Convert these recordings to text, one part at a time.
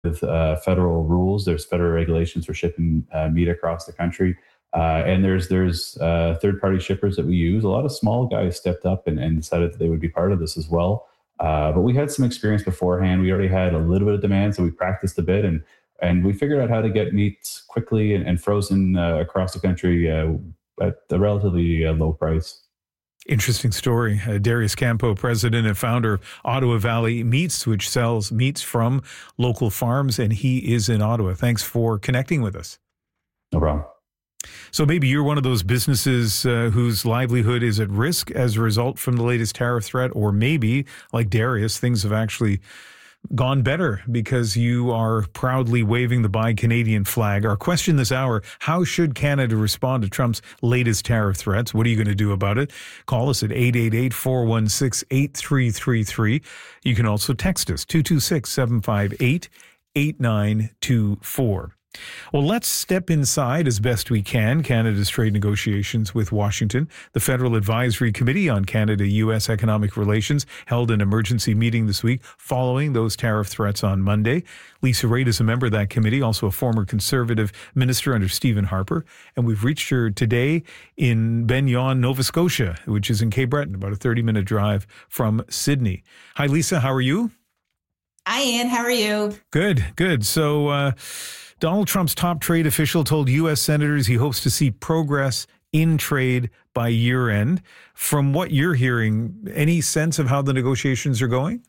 federal rules. There's federal regulations for shipping meat across the country. And there's third-party shippers that we use. A lot of small guys stepped up and decided that they would be part of this as well. But we had some experience beforehand. We already had a little bit of demand, so we practiced a bit, and we figured out how to get meat quickly and frozen across the country at a relatively low price. Interesting story. Darius Campo, president and founder of Ottawa Valley Meats, which sells meats from local farms, and he is in Ottawa. Thanks for connecting with us. No problem. So maybe you're one of those businesses whose livelihood is at risk as a result from the latest tariff threat, or maybe, like Darius, things have actually gone better because you are proudly waving the Buy Canadian flag. Our question this hour, how should Canada respond to Trump's latest tariff threats? What are you going to do about it? Call us at 888-416-8333. You can also text us, 226-758-8924. Well, let's step inside as best we can Canada's trade negotiations with Washington. The Federal Advisory Committee on Canada-U.S. Economic Relations held an emergency meeting this week following those tariff threats on Monday. Lisa Raitt is a member of that committee, also a former Conservative minister under Stephen Harper. And we've reached her today in Benyon, Nova Scotia, which is in Cape Breton, about a 30-minute drive from Sydney. Hi, Lisa. How are you? Hi, Ian. How are you? Good, good. So, Donald Trump's top trade official told U.S. senators he hopes to see progress in trade by year end. From what you're hearing, any sense of how the negotiations are going?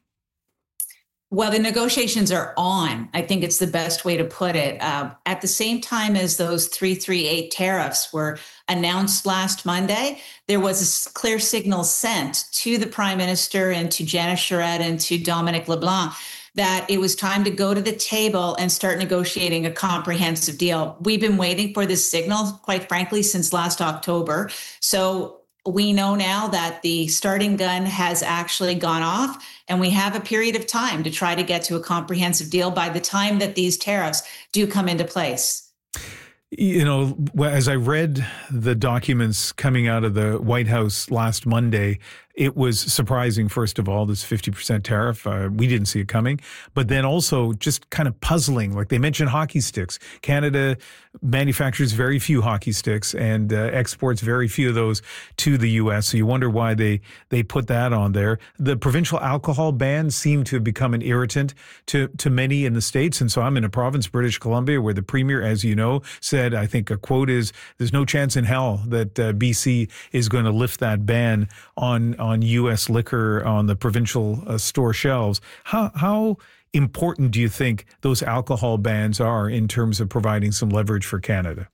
Well, the negotiations are on. I think it's the best way to put it. At the same time as those 338 tariffs were announced last Monday, there was a clear signal sent to the Prime Minister and to Janice Charest and to Dominic LeBlanc that it was time to go to the table and start negotiating a comprehensive deal. We've been waiting for this signal, quite frankly, since last October. So we know now that the starting gun has actually gone off, and we have a period of time to try to get to a comprehensive deal by the time that these tariffs do come into place. You know, as I read the documents coming out of the White House last Monday, it was surprising, first of all, this 50% tariff. We didn't see it coming. But then also just kind of puzzling. Like they mentioned hockey sticks. Canada manufactures very few hockey sticks and exports very few of those to the U.S. So you wonder why they put that on there. The provincial alcohol ban seemed to have become an irritant to many in the States. And so I'm in a province, British Columbia, where the premier, as you know, said, I think a quote is, there's no chance in hell that BC is going to lift that ban on U.S. liquor on the provincial store shelves. How important do you think those alcohol bans are in terms of providing some leverage for Canada?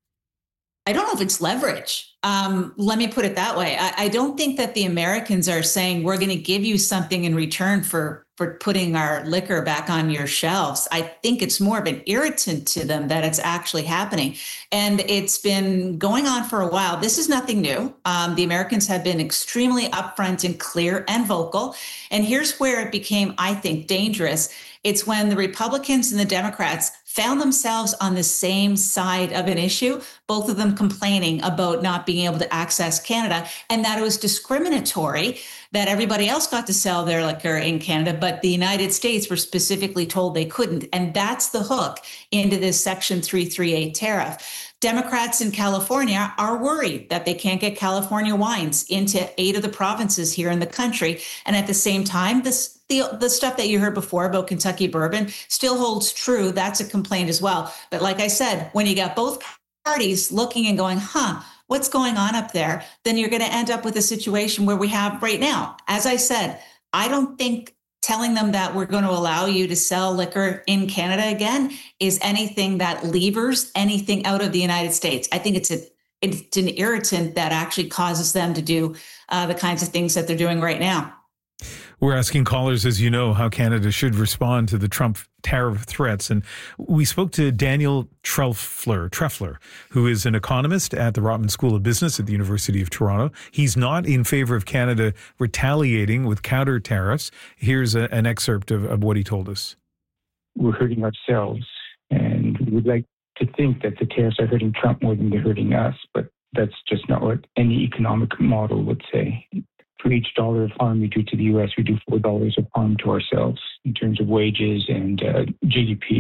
I don't know if it's leverage. Let me put it that way. I don't think that the Americans are saying we're going to give you something in return for putting our liquor back on your shelves. I think it's more of an irritant to them that it's actually happening. And it's been going on for a while. This is nothing new. The Americans have been extremely upfront and clear and vocal. And here's where it became, I think, dangerous. It's when the Republicans and the Democrats found themselves on the same side of an issue, both of them complaining about not being able to access Canada and that it was discriminatory that everybody else got to sell their liquor in Canada, but the United States were specifically told they couldn't. And that's the hook into this Section 338 tariff. Democrats in California are worried that they can't get California wines into 8 of the provinces here in the country. And at the same time, the stuff that you heard before about Kentucky bourbon still holds true. That's a complaint as well. But like I said, when you got both parties looking and going, what's going on up there? Then you're going to end up with a situation where we have right now. As I said, I don't think telling them that we're going to allow you to sell liquor in Canada again is anything that levers anything out of the United States. I think it's an irritant that actually causes them to do the kinds of things that they're doing right now. We're asking callers, as you know, how Canada should respond to the Trump tariff threats. And we spoke to Daniel Treffler, who is an economist at the Rotman School of Business at the University of Toronto. He's not in favor of Canada retaliating with counter tariffs. Here's an excerpt of what he told us. We're hurting ourselves, and we'd like to think that the tariffs are hurting Trump more than they're hurting us, but that's just not what any economic model would say. for each dollar of harm we do to the U.S., we do $4 of harm to ourselves in terms of wages and GDP.